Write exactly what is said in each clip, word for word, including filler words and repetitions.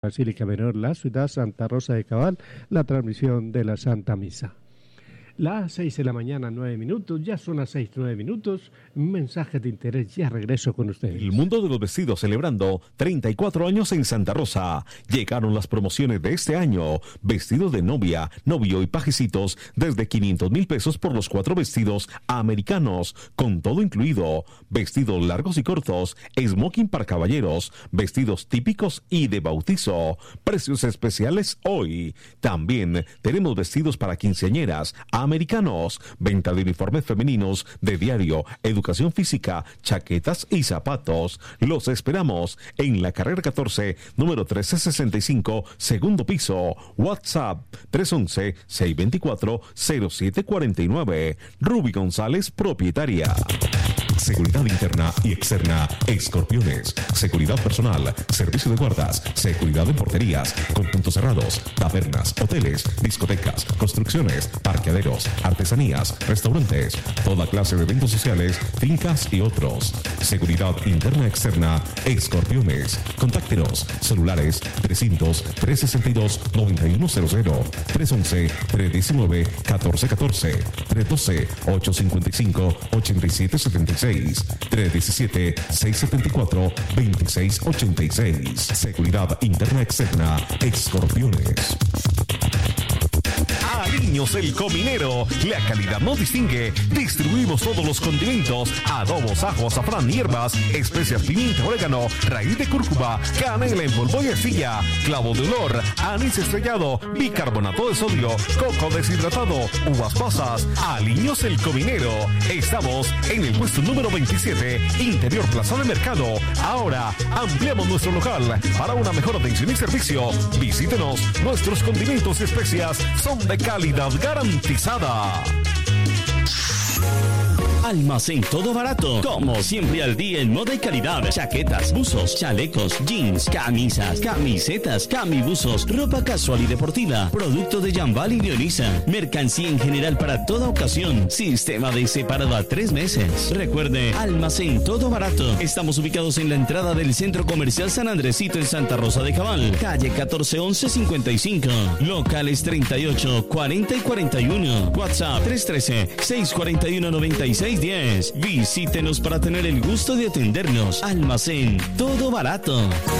Basílica Menor, la ciudad Santa Rosa de Cabal, la transmisión de la Santa Misa. Las seis de la mañana, nueve minutos, ya son las seis, nueve minutos, mensajes de interés, ya regreso con ustedes. El mundo de los vestidos celebrando treinta y cuatro años en Santa Rosa. Llegaron las promociones de este año, vestidos de novia, novio y pajecitos desde quinientos mil pesos por los cuatro vestidos americanos, con todo incluido, vestidos largos y cortos, smoking para caballeros, vestidos típicos y de bautizo, precios especiales hoy. También tenemos vestidos para quinceañeras, americanos, venta de uniformes femeninos de diario, educación física, chaquetas y zapatos. Los esperamos en la carrera catorce, número trece sesenta y cinco, segundo piso. WhatsApp tres once, seiscientos veinticuatro, cero siete cuarenta y nueve. Ruby González, propietaria. Seguridad interna y externa, Escorpiones, seguridad personal, servicio de guardas, seguridad en porterías, con puntos cerrados, tabernas, hoteles, discotecas, construcciones, parqueaderos, artesanías, restaurantes, toda clase de eventos sociales, fincas y otros. Seguridad interna y externa, Escorpiones. Contáctenos, celulares trescientos, trescientos sesenta y dos, noventa y uno cero cero, tres once, trescientos diecinueve, catorce catorce, trescientos doce, ochocientos cincuenta y cinco, ochenta y siete setenta y seis, tres diecisiete, seiscientos setenta y cuatro, veintiséis ochenta y seis. Seguridad interna externa, Escorpiones. Aliños El Cominero, la calidad nos distingue. Distribuimos todos los condimentos, adobos, ajo, azafrán, hierbas, especias, pimienta, orégano, raíz de cúrcuma, canela en polvo y astilla, clavo de olor, anís estrellado, bicarbonato de sodio, coco deshidratado, uvas pasas. Aliños El Cominero. Estamos en el puesto número veintisiete, Interior Plaza de Mercado. Ahora ampliamos nuestro local para una mejor atención y servicio. Visítenos, nuestros condimentos y especias son de calidad garantizada. Almacén Todo Barato, como siempre al día en moda y calidad. Chaquetas, buzos, chalecos, jeans, camisas, camisetas, camibuzos, ropa casual y deportiva, producto de Jambal y Dionisa, mercancía en general para toda ocasión, sistema de separado a tres meses. Recuerde, Almacén Todo Barato. Estamos ubicados en la entrada del Centro Comercial San Andresito en Santa Rosa de Cabal, calle catorce once cincuenta y cinco, locales treinta y ocho, cuarenta y cuarenta y uno, WhatsApp tres uno tres, seis cuatro uno, nueve seis uno cero. Visítenos para tener el gusto de atendernos. Almacén Todo Barato.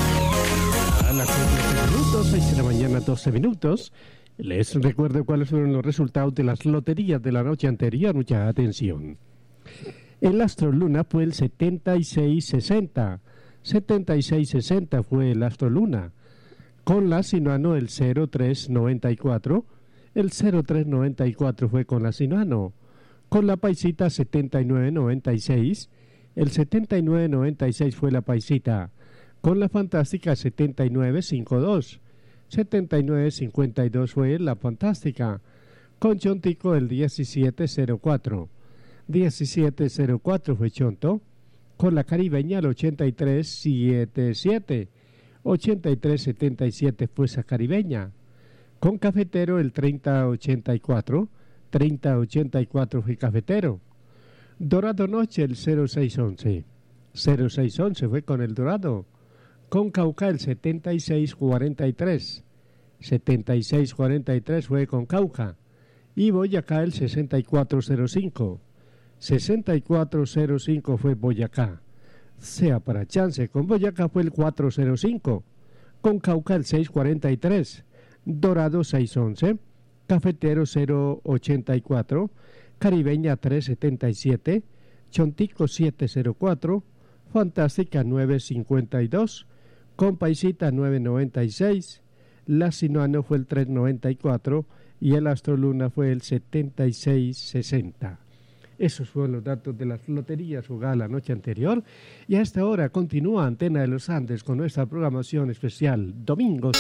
A las seis de la mañana, doce minutos. Les recuerdo cuáles fueron los resultados de las loterías de la noche anterior. Mucha atención. El Astro Luna fue el setenta y seis sesenta. setenta y seis sesenta fue el Astro Luna. Con la Sinuano el cero tres noventa y cuatro. El cero tres noventa y cuatro fue con la Sinuano. Con la Paisita setenta y nueve noventa y seis, el setenta y nueve noventa y seis fue la Paisita. Con la Fantástica setenta y nueve cincuenta y dos, setenta y nueve cincuenta y dos fue la Fantástica. Con Chontico el diecisiete cero cuatro, diecisiete cero cuatro fue Chonto. Con la Caribeña el ochenta y tres setenta y siete, ochenta y tres setenta y siete fue esa Caribeña. Con Cafetero el treinta ochenta y cuatro, treinta ochenta y cuatro fue Cafetero. Dorado Noche el cero seis once, cero seis once fue con el Dorado. Con Cauca el setenta y seis cuarenta y tres, setenta y seis cuarenta y tres fue con Cauca. Y Boyacá el sesenta y cuatro cero cinco, sesenta y cuatro cero cinco fue Boyacá. Sea para chance, con Boyacá fue el cuatro cero cinco, con Cauca el seis cuarenta y tres, Dorado seis once, Cafetero cero ochenta y cuatro, Caribeña tres setenta y siete, Chontico siete cero cuatro, Fantástica nueve cincuenta y dos, con Paisita nueve noventa y seis, la Sinuano fue el tres noventa y cuatro y el Astro Luna fue el setenta y seis sesenta. Esos fueron los datos de las loterías jugadas la noche anterior y a esta hora continúa Antena de los Andes con nuestra programación especial Domingos.